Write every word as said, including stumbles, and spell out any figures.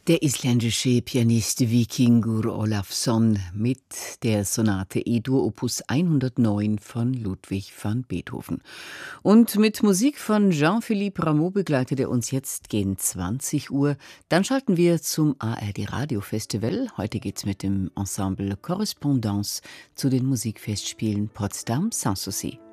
Der isländische Pianist Víkingur Ólafsson mit der Sonate E-Dur Opus hundertneun von Ludwig van Beethoven. Und mit Musik von Jean-Philippe Rameau begleitet er uns jetzt gegen zwanzig Uhr. Dann schalten wir zum A R D Radio Festival. Heute geht's mit dem Ensemble Correspondance zu den Musikfestspielen Potsdam Sanssouci.